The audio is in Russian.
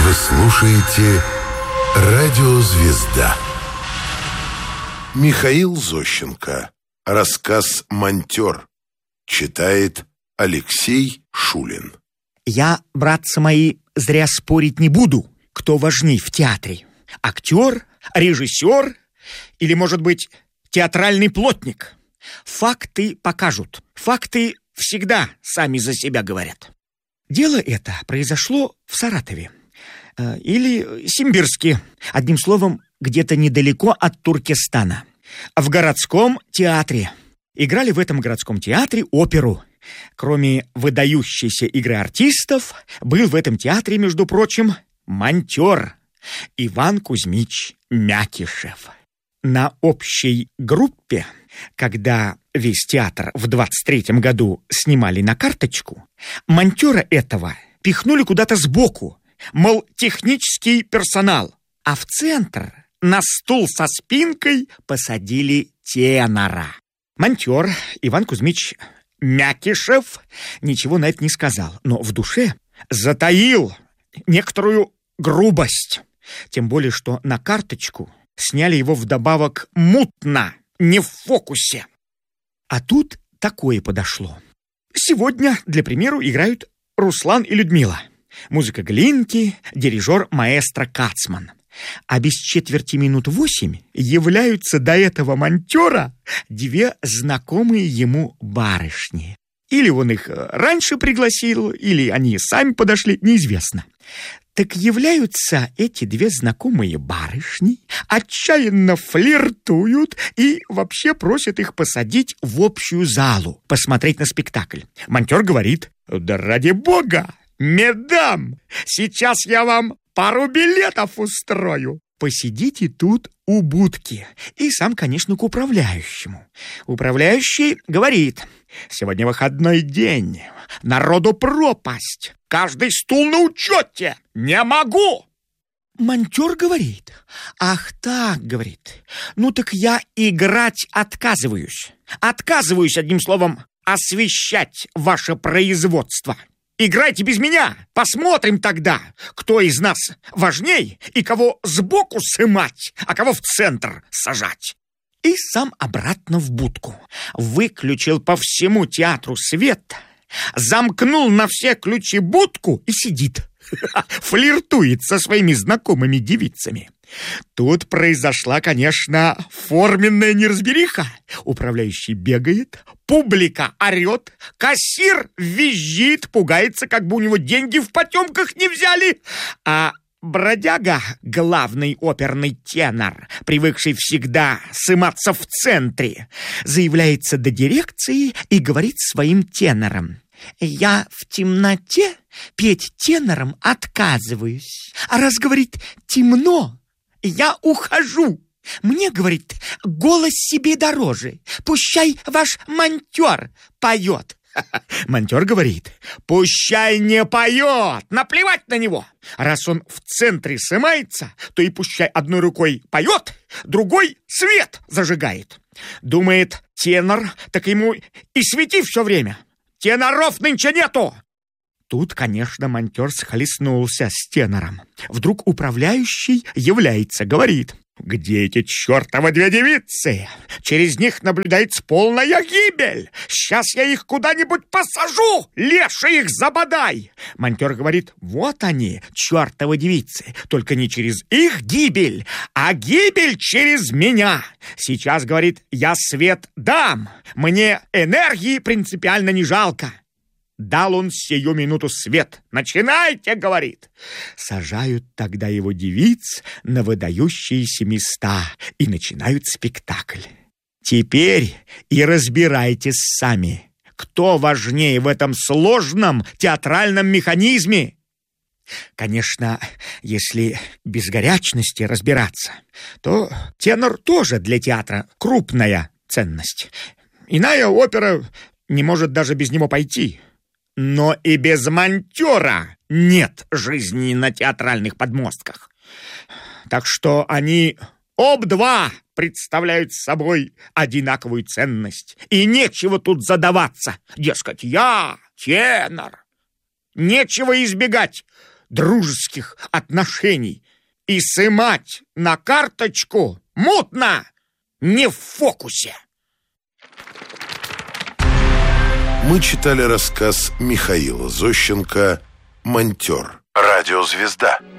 Вы слушаете «Радио Звезда». Михаил Зощенко. Рассказ «Монтер». Читает Алексей Шулин. Я, братцы мои, зря спорить не буду, кто важней в театре. Актер, режиссер или, может быть, театральный плотник. Факты покажут. Факты всегда сами за себя говорят. Дело это произошло в Саратове. Или Симбирске. Одним словом, где-то недалеко от Туркестана. В городском театре. Играли в этом городском театре оперу. Кроме выдающейся игры артистов, был в этом театре, между прочим, монтер Иван Кузьмич Мякишев. На общей группе, когда весь театр в 23-м году снимали на карточку, монтера этого пихнули куда-то сбоку, мол, технический персонал, а в центр на стул со спинкой посадили тенора. Монтер Иван Кузьмич Мякишев ничего на это не сказал, но в душе затаил некоторую грубость. Тем более, что на карточку сняли его вдобавок мутно, не в фокусе. А тут такое подошло. Сегодня, для примеру, играют Руслан и Людмила. Музыка Глинки, дирижер маэстро Кацман. А без 8:45 являются до этого монтера две знакомые ему барышни. Или он их раньше пригласил, или они сами подошли, неизвестно. Так являются эти две знакомые барышни, отчаянно флиртуют и вообще просят их посадить в общую залу, посмотреть на спектакль. Монтер говорит: «Да ради бога, медам, сейчас я вам пару билетов устрою. Посидите тут у будки». И сам, конечно, к управляющему. Управляющий говорит: «Сегодня выходной день, народу пропасть, каждый стул на учете, не могу». Монтер говорит: «Ах так, — говорит, — ну так я играть отказываюсь. Отказываюсь, одним словом, освещать ваше производство. Играйте без меня, посмотрим тогда, кто из нас важней и кого сбоку сымать, а кого в центр сажать». И сам обратно в будку. Выключил по всему театру свет, замкнул на все ключи будку и сидит. Флиртует со своими знакомыми девицами. Тут произошла, конечно, форменная неразбериха. Управляющий бегает, публика орет, кассир визжит, пугается, как бы у него деньги в потемках не взяли. А бродяга, главный оперный тенор, привыкший всегда сыматься в центре, заявляется до дирекции и говорит своим тенорам: «Я в темноте петь тенором отказываюсь. А раз, говорит, темно, я ухожу. Мне, говорит, голос себе дороже. Пущай ваш монтер поет». Монтер говорит: «Пущай не поет, наплевать на него. Раз он в центре сымается, то и пущай одной рукой поет, другой свет зажигает». Думает тенор, так ему и свети все время. Теноров нынче нету. Тут, конечно, монтер схлестнулся с тенором. Вдруг управляющий является, говорит: «Где эти чертовы две девицы? Через них наблюдается полная гибель. Сейчас я их куда-нибудь посажу, леший их забодай». Монтер говорит: «Вот они, чертовы девицы, только не через их гибель, а гибель через меня. Сейчас, говорит, я свет дам, мне энергии принципиально не жалко». Дал он сию минуту свет. «Начинайте, — говорит». Сажают тогда его девиц на выдающиеся места и начинают спектакль. Теперь и разбирайтесь сами, кто важнее в этом сложном театральном механизме. Конечно, если без горячности разбираться, то тенор тоже для театра крупная ценность. Иная опера не может даже без него пойти. Но и без монтера нет жизни на театральных подмостках. Так что они обдва представляют собой одинаковую ценность. И нечего тут задаваться. Дескать, я тенор. Нечего избегать дружеских отношений. И сымать на карточку мутно, не в фокусе. Мы читали рассказ Михаила Зощенко «Монтер». Радиозвезда.